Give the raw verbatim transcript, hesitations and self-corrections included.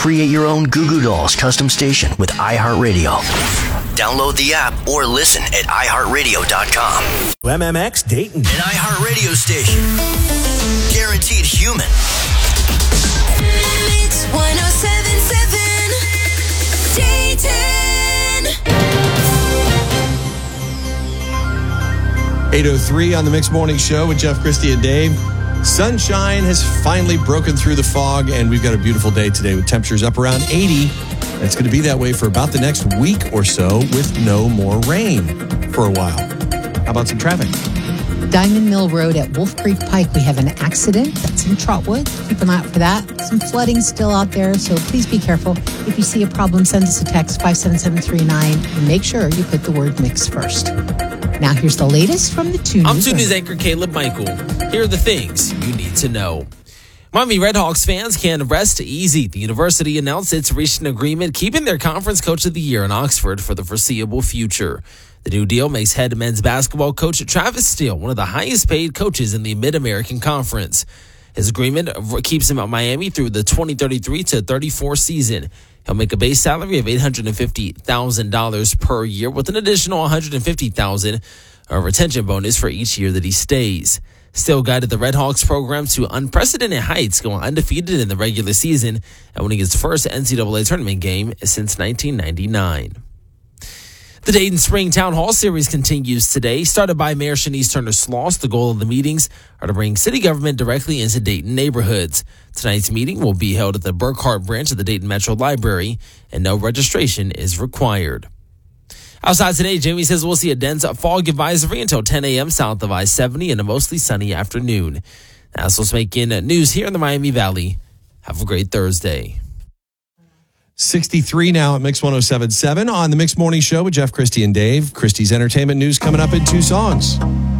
Create your own Goo Goo Dolls custom station with iHeartRadio. Download the app or listen at i heart radio dot com. M M X Dayton. An iHeartRadio station. Guaranteed human. Mix one oh seven point seven Dayton. eight oh three on the Mix Morning Show with Jeff, Christy, and Dave. Sunshine has finally broken through the fog, and we've got a beautiful day today with temperatures up around eighty. It's going to be that way for about the next week or so with no more rain for a while. How about some traffic? Diamond Mill Road at Wolf Creek Pike, we have an accident that's in Trotwood. Keep an eye out for that. Some flooding still out there, so please be careful. If you see a problem, send us a text, five seven seven three nine, and make sure you put the word mix first. Now here's the latest from the two News. I'm two News anchor Caleb Michael. Here are the things you need to know. Miami Redhawks fans can rest easy. The university announced it's reached an agreement keeping their conference coach of the year in Oxford for the foreseeable future. The new deal makes head men's basketball coach Travis Steele one of the highest paid coaches in the Mid-American Conference. His agreement keeps him at Miami through the twenty thirty-three to thirty-four season. He'll make a base salary of eight hundred fifty thousand dollars per year with an additional one hundred fifty thousand dollars a retention bonus for each year that he stays. Steele guided the Redhawks program to unprecedented heights, going undefeated in the regular season and winning his first N C double A tournament game since nineteen ninety-nine. The Dayton Spring Town Hall Series continues today. Started by Mayor Shanice Turner Sloss, the goal of the meetings are to bring city government directly into Dayton neighborhoods. Tonight's meeting will be held at the Burkhart branch of the Dayton Metro Library, and no registration is required. Outside today, Jamie says we'll see a dense fog advisory until ten a.m. south of I seventy and a mostly sunny afternoon. That's what's making news here in the Miami Valley. Have a great Thursday. sixty-three now at Mix one oh seven point seven on the Mix Morning Show with Jeff, Christy, and Dave. Christy's entertainment news coming up in two songs.